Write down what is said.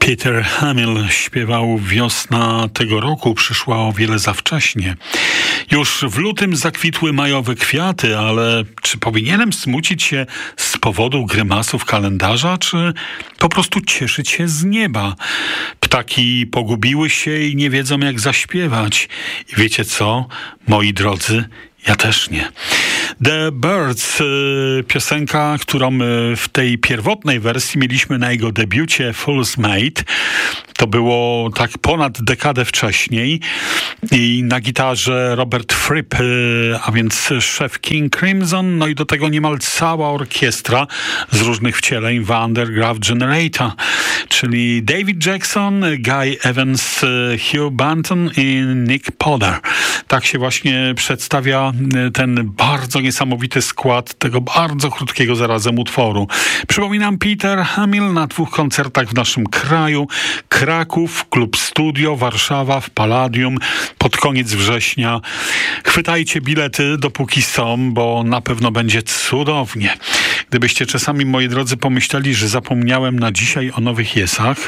Peter Hamill śpiewał "Wiosna tego roku przyszła o wiele za wcześnie". Już w lutym zakwitły majowe kwiaty, ale czy powinienem smucić się z powodu grymasów kalendarza, czy po prostu cieszyć się z nieba? Ptaki pogubiły się i nie wiedzą, jak zaśpiewać. I wiecie co, moi drodzy? Ja też nie. The Birds, piosenka, którą w tej pierwotnej wersji mieliśmy na jego debiucie Fool's Mate. To było tak ponad dekadę wcześniej i na gitarze Robert Fripp, a więc szef King Crimson, no i do tego niemal cała orkiestra z różnych wcieleń Vandergraaf Generator, czyli David Jackson, Guy Evans, Hugh Banton i Nick Potter. Tak się właśnie przedstawia ten bardzo niesamowity skład tego bardzo krótkiego zarazem utworu. Przypominam, Peter Hamill na 2 koncertach w naszym kraju. Kraków, Klub Studio, Warszawa w Palladium pod koniec września. Chwytajcie bilety, dopóki są, bo na pewno będzie cudownie. Gdybyście czasami, moi drodzy, pomyśleli, że zapomniałem na dzisiaj o Nowych Jesach,